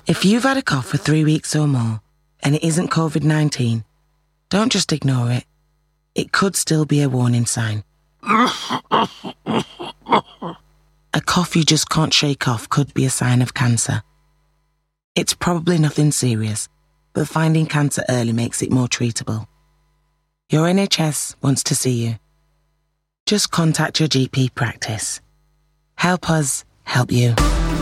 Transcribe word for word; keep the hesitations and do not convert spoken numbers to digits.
If you've had a cough for three weeks or more and it isn't covid nineteen, don't just ignore it. It could still be a warning sign. A cough you just can't shake off could be a sign of cancer. It's probably nothing serious, but finding cancer early makes it more treatable. Your N H S wants to see you. Just contact your G P practice. Help us help you.